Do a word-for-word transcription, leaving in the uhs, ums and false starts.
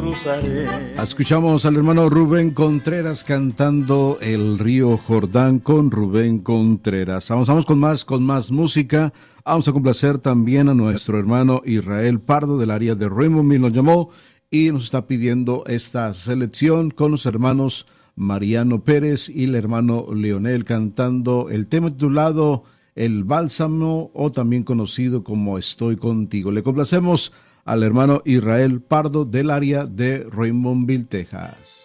cruzaré. Escuchamos al hermano Rubén Contreras cantando El Río Jordán con Rubén Contreras. Avanzamos con más, con más música. Vamos a complacer también a nuestro hermano Israel Pardo del área de Raymondville. Nos llamó y nos está pidiendo esta selección con los hermanos Mariano Pérez y el hermano Leonel cantando el tema titulado El Bálsamo, o también conocido como Estoy Contigo. Le complacemos al hermano Israel Pardo del área de Raymondville, Texas.